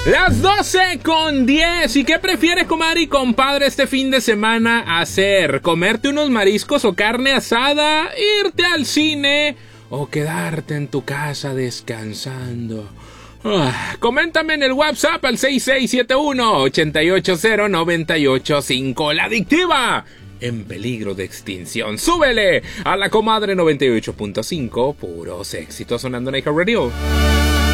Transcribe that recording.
Las 12:10. ¿Y qué prefieres, comadre y compadre, este fin de semana hacer? ¿Comerte unos mariscos o carne asada? ¿Irte al cine? ¿O quedarte en tu casa descansando? Coméntame en el WhatsApp al 6671-880-985. La Adictiva, en peligro de extinción. ¡Súbele a la comadre 98.5! Puros éxitos sonando en iHeartRadio. Radio.